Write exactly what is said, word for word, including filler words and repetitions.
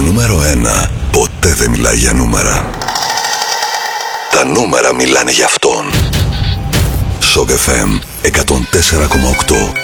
νούμερο ένα ποτέ δεν μιλάει για νούμερα. Τα νούμερα μιλάνε για αυτόν. Σοκ εφ εμ εκατόν τέσσερα κόμμα οκτώ.